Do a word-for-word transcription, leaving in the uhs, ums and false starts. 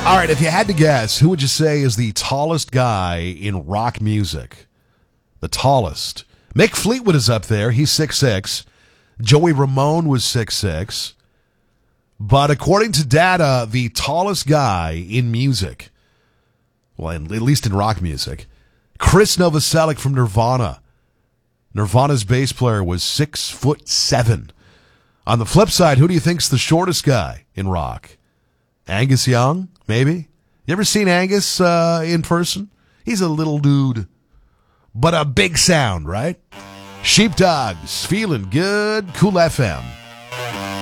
All right, if you had to guess, who would you say is the tallest guy in rock music? The tallest. Mick Fleetwood is up there. He's six six. Joey Ramone was six six. But according to data, the tallest guy in music, well, at least in rock music, Chris Novoselic from Nirvana. Nirvana's bass player was six foot seven. On the flip side, who do you think's the shortest guy in rock? Angus Young, maybe? You ever seen Angus uh, in person? He's a little dude, but a big sound, right? Sheepdogs, feeling good, Cool F M.